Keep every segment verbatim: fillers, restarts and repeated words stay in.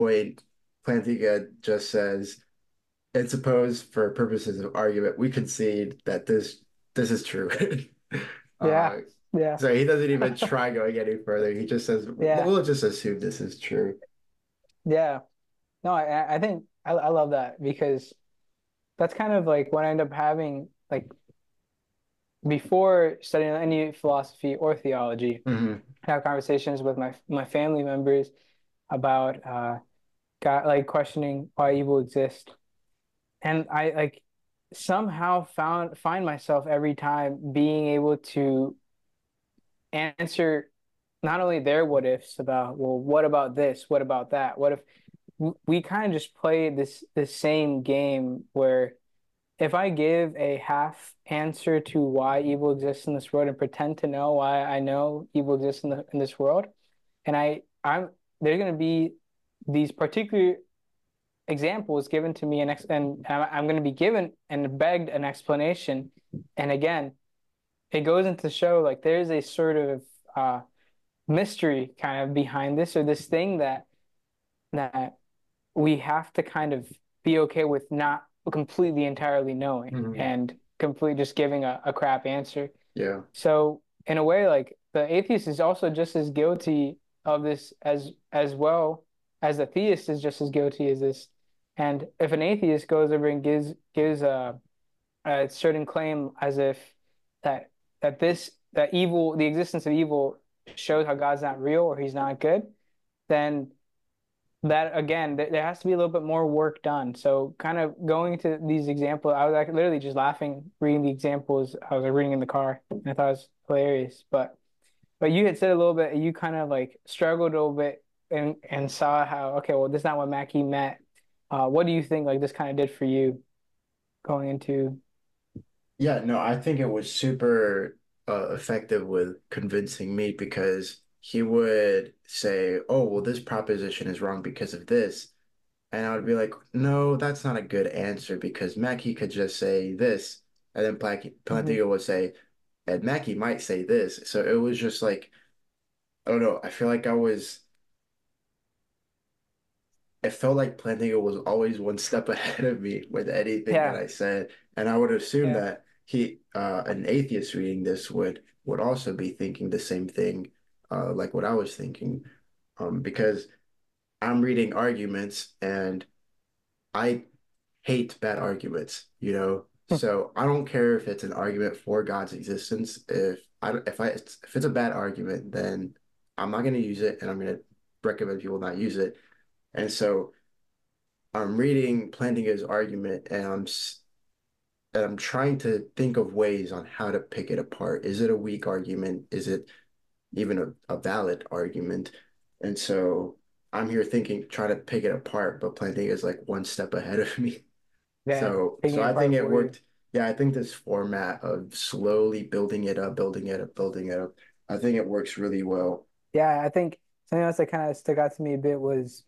point, Plantinga just says, and suppose for purposes of argument, we concede that this this is true. Yeah. Uh, Yeah. so he doesn't even try going any further. He just says, Yeah. we'll just assume this is true. Yeah. No, I I think I I love that because that's kind of like what I end up having like before studying any philosophy or theology. Hmm. I have conversations with my my family members about uh God, like questioning why evil exists. And I like somehow found find myself every time being able to answer not only their what ifs about, well, what about this? What about that? What if we kind of just play this this same game where if I give a half answer to why evil exists in this world and pretend to know why I know evil exists in the in this world, and I I'm there's going to be these particular examples given to me and ex and I'm going to be given and begged an explanation. And again, it goes into show like there's a sort of uh, mystery kind of behind this or this thing that that we have to kind of be okay with not completely entirely knowing Hmm. and completely just giving a, a crap answer. Yeah. So in a way, like the atheist is also just as guilty of this as as well as the theist is just as guilty as this. And if an atheist goes over and gives gives a, a certain claim as if that that this that evil, the existence of evil shows how God's not real or he's not good, then that again, th there has to be a little bit more work done. So kind of going to these examples, I was like literally just laughing reading the examples I was like, reading in the car, and I thought it was hilarious. But but you had said a little bit, you kind of like struggled a little bit and and saw how okay, well, this is not what Mackie meant. Uh, what do you think like this kind of did for you going into? Yeah, no, I think it was super uh, effective with convincing me because he would say, "Oh, well, this proposition is wrong because of this." And I would be like, "No, that's not a good answer because Mackie could just say this." And then Plac- Hmm. Plantinga would say, "And Mackie might say this." So it was just like, I don't know, I feel like I was it felt like Plantinga was always one step ahead of me with anything that Yeah, I said. And I would assume yeah, that he, uh, an atheist reading this would would also be thinking the same thing, uh, like what I was thinking. Um, because I'm reading arguments and I hate bad arguments, you know. So I don't care if it's an argument for God's existence. If I if I if it's a bad argument, then I'm not going to use it, and I'm going to recommend people not use it. And so I'm reading Plantinga's argument and I'm and I'm trying to think of ways on how to pick it apart. Is it a weak argument? Is it even a, a valid argument? And so I'm here thinking, trying to pick it apart, but Plantinga is like one step ahead of me. yeah. So Picking so it I think apart it for you. worked. Yeah, I think this format of slowly building it up, building it up, building it up, I think it works really well. Yeah, I think something else that kind of stuck out to me a bit was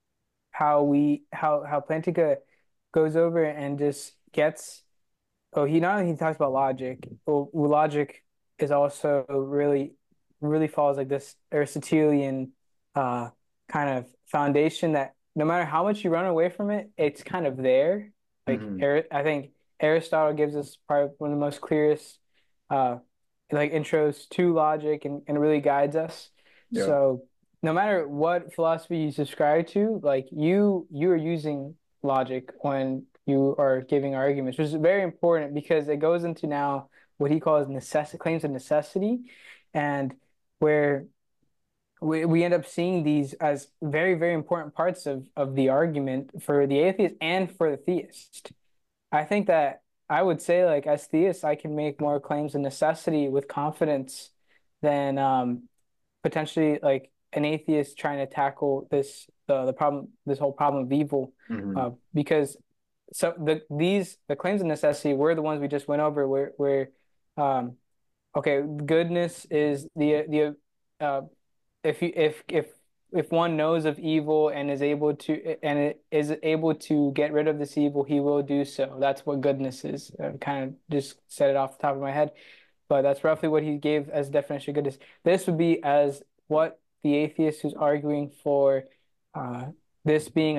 how we how how Plantinga goes over and just gets oh he not only he talks about logic, well, logic is also really really follows like this Aristotelian uh kind of foundation that no matter how much you run away from it, it's kind of there. Like Hmm. Ari- I think Aristotle gives us probably one of the most clearest uh like intros to logic and, and really guides us. Yeah. So no matter what philosophy you subscribe to, like you you are using logic when you are giving arguments, which is very important because it goes into now what he calls necess claims of necessity, and where we, we end up seeing these as very, very important parts of, of the argument for the atheist and for the theist. I think that I would say, like, as theists, I can make more claims of necessity with confidence than um, potentially like an atheist trying to tackle this the the problem this whole problem of evil Hmm. uh, because so the these the claims of necessity were the ones we just went over where where um okay goodness is the the uh if you if if if one knows of evil and is able to and it is able to get rid of this evil, he will do so. That's what goodness is. I kind of just said it off the top of my head, but that's roughly what he gave as definition of goodness. This would be as what the atheist who's arguing for uh, this being